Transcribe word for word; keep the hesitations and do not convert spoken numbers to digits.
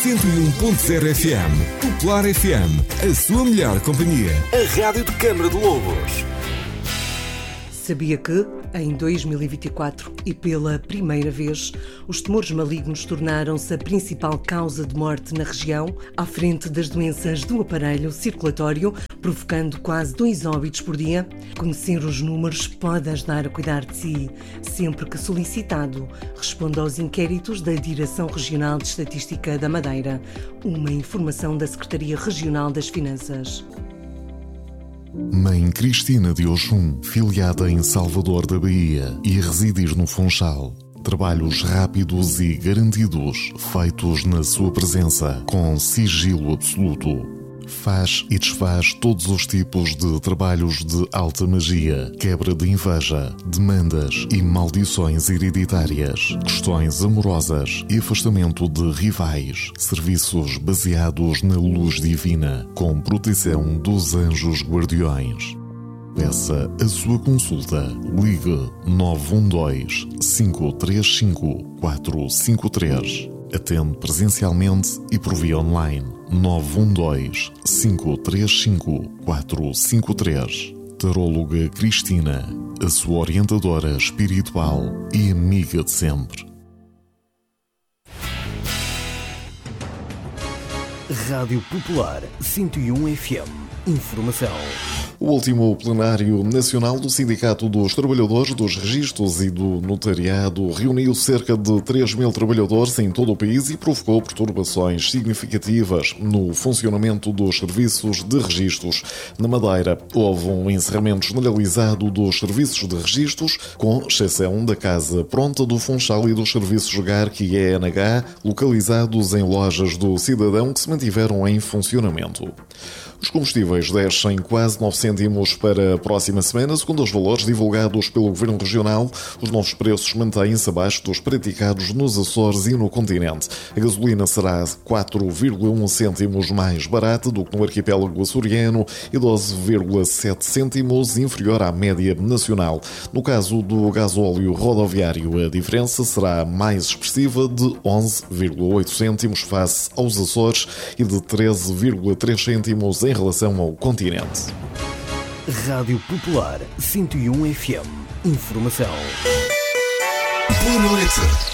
cento e um ponto zero F M. Popular F M, a sua melhor companhia. A rádio de Câmara de Lobos. Sabia que, em dois mil e vinte e quatro, e pela primeira vez, os tumores malignos tornaram-se a principal causa de morte na região, à frente das doenças do aparelho circulatório, provocando quase dois óbitos por dia? Conhecer os números pode ajudar a cuidar de si. Sempre que solicitado, responda aos inquéritos da Direção Regional de Estatística da Madeira. Uma informação da Secretaria Regional das Finanças. Mãe Cristina de Oxum, filiada em Salvador da Bahia e residir no Funchal. Trabalhos rápidos e garantidos, feitos na sua presença, com sigilo absoluto. Faz e desfaz todos os tipos de trabalhos de alta magia, quebra de inveja, demandas e maldições hereditárias, questões amorosas e afastamento de rivais, serviços baseados na luz divina, com proteção dos anjos guardiões. Peça a sua consulta. Ligue nove um dois, cinco três cinco, quatro cinco três. Atende presencialmente e por via online. nove um dois, cinco três cinco, quatro cinco três. Taróloga Cristina, a sua orientadora espiritual e amiga de sempre. Rádio Popular cento e um F M. Informação. O último plenário nacional do Sindicato dos Trabalhadores dos Registros e do Notariado reuniu cerca de três mil trabalhadores em todo o país e provocou perturbações significativas no funcionamento dos serviços de registros. Na Madeira, houve um encerramento generalizado dos serviços de registros, com exceção da Casa Pronta do Funchal e dos serviços G A R C e E N H, localizados em lojas do cidadão que se mantiveram em funcionamento. Os combustíveis descem quase nove cêntimos para a próxima semana, segundo os valores divulgados pelo Governo Regional. Os novos preços mantêm-se abaixo dos praticados nos Açores e no continente. A gasolina será quatro vírgula um cêntimos mais barata do que no arquipélago açoriano e doze vírgula sete cêntimos inferior à média nacional. No caso do gasóleo rodoviário, a diferença será mais expressiva, de onze vírgula oito cêntimos face aos Açores e de treze vírgula três cêntimos em relação ao continente. Rádio Popular cento e um F M. Informação. Boa noite.